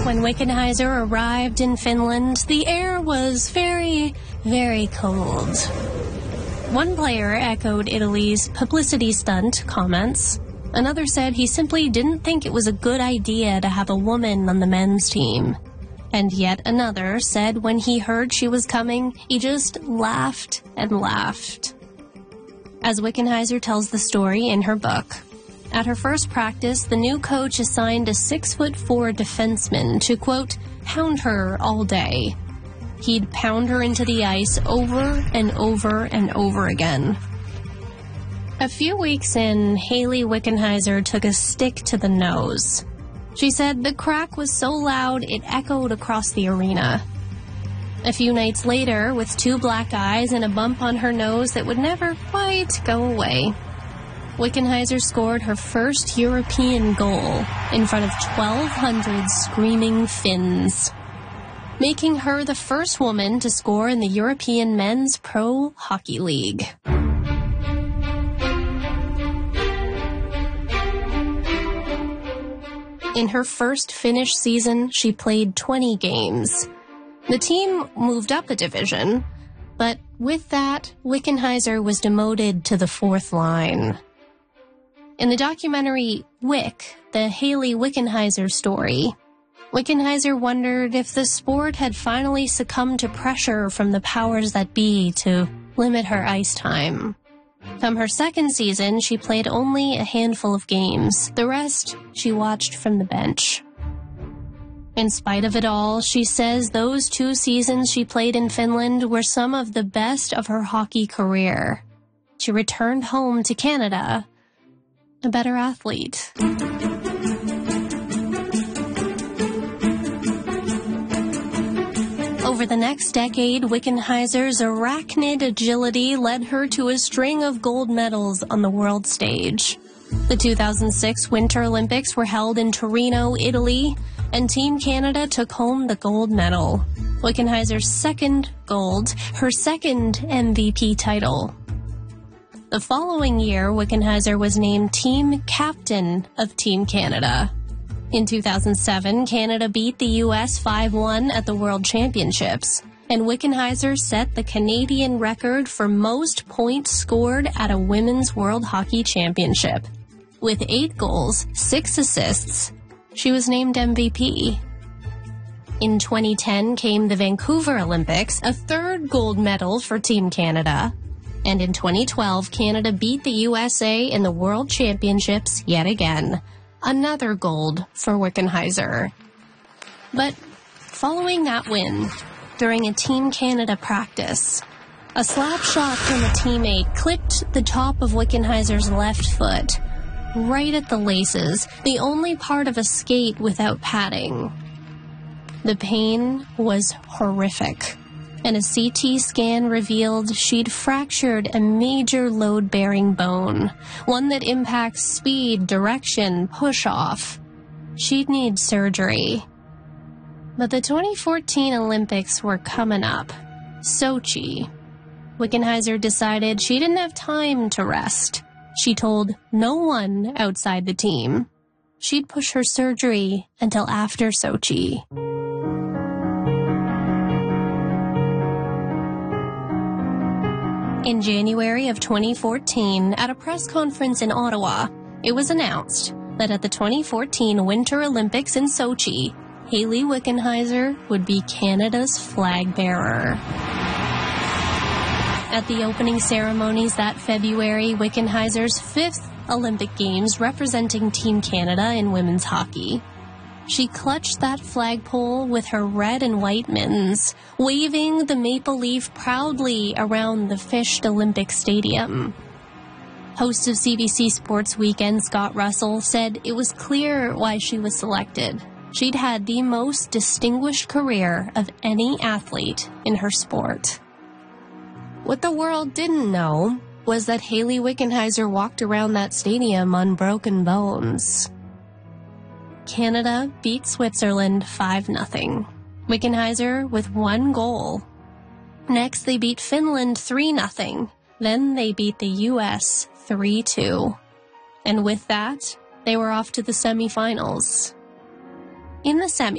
when Wickenheiser arrived in Finland, the air was very, very cold. One player echoed Italy's publicity stunt comments. Another said he simply didn't think it was a good idea to have a woman on the men's team. And yet another said when he heard she was coming, he just laughed and laughed. As Wickenheiser tells the story in her book, at her first practice, the new coach assigned a 6'4" defenseman to, quote, pound her all day. He'd pound her into the ice over and over and over again. A few weeks in, Hayley Wickenheiser took a stick to the nose. She said the crack was so loud it echoed across the arena. A few nights later, with 2 black eyes and a bump on her nose that would never quite go away, Wickenheiser scored her first European goal in front of 1,200 screaming Finns, making her the first woman to score in the European Men's Pro Hockey League. In her first Finnish season, she played 20 games. The team moved up a division, but with that, Wickenheiser was demoted to the 4th line. In the documentary Wick, the Hayley Wickenheiser story, Wickenheiser wondered if the sport had finally succumbed to pressure from the powers that be to limit her ice time. Come her second season, she played only a handful of games. The rest, she watched from the bench. In spite of it all, she says those 2 seasons she played in Finland were some of the best of her hockey career. She returned home to Canada a better athlete. Over the next decade, Wickenheiser's arachnid agility led her to a string of gold medals on the world stage. The 2006 Winter Olympics were held in Torino, Italy, and Team Canada took home the gold medal. Wickenheiser's second gold, her second MVP title. The following year, Wickenheiser was named team captain of Team Canada. In 2007, Canada beat the U.S. 5-1 at the World Championships, and Wickenheiser set the Canadian record for most points scored at a Women's World Hockey Championship. With 8 goals, 6 assists, she was named MVP. In 2010 came the Vancouver Olympics, a 3rd gold medal for Team Canada. And in 2012, Canada beat the USA in the World Championships yet again. Another gold for Wickenheiser. But following that win, during a Team Canada practice, a slap shot from a teammate clipped the top of Wickenheiser's left foot, right at the laces, the only part of a skate without padding. The pain was horrific, and a CT scan revealed she'd fractured a major load-bearing bone, one that impacts speed, direction, push-off. She'd need surgery. But the 2014 Olympics were coming up. Sochi. Wickenheiser decided she didn't have time to rest. She told no one outside the team she'd push her surgery until after Sochi. In January of 2014, at a press conference in Ottawa, it was announced that at the 2014 Winter Olympics in Sochi, Hayley Wickenheiser would be Canada's flag bearer. At the opening ceremonies that February, Wickenheiser's 5th Olympic Games representing Team Canada in women's hockey. She clutched that flagpole with her red and white mittens, waving the maple leaf proudly around the Fished Olympic Stadium. Host of CBC Sports Weekend, Scott Russell, said it was clear why she was selected. She'd had the most distinguished career of any athlete in her sport. What the world didn't know was that Hayley Wickenheiser walked around that stadium on broken bones. Canada beat Switzerland 5-0. Wickenheiser with 1 goal. Next, they beat Finland 3-0. Then they beat the U.S. 3-2. And with that, they were off to the semifinals. In the